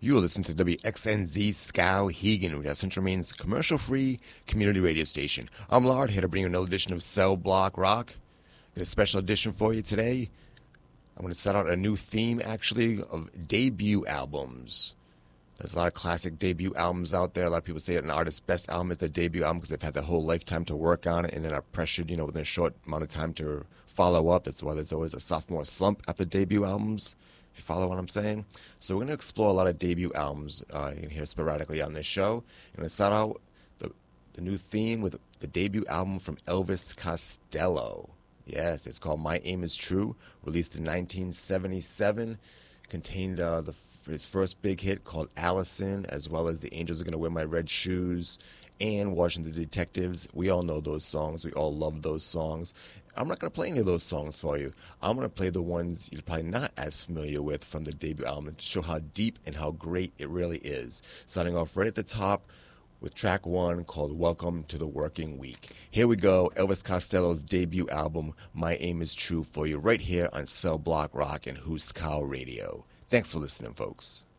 You are listening to WXNZ Skowhegan, which is Central Maine's commercial-free community radio station. I'm Lard, here to bring you another edition of Cell Block Rock. Got a special edition for you today. I'm going to set out a new theme, actually, of debut albums. There's a lot of classic debut albums out there. A lot of people say an artist's best album is their debut album because they've had their whole lifetime to work on it and then are pressured, within a short amount of time to follow up. That's why there's always a sophomore slump after debut albums. If you follow what I'm saying. So we're going to explore a lot of debut albums you can hear sporadically on this show. And going to start out the new theme with the debut album from Elvis Costello. Yes, it's called My Aim Is True, released in 1977. Contained his first big hit called Allison, as well as The Angels Are Gonna Wear My Red Shoes and Washington Detectives. We all know those songs. We all love those songs. I'm not going to play any of those songs for you. I'm going to play the ones you're probably not as familiar with from the debut album to show how deep and how great it really is. Starting off right at the top with track 1 called Welcome to the Working Week. Here we go, Elvis Costello's debut album, My Aim Is True, for you right here on Cell Block Rock and Huskow Radio. Thanks for listening, folks.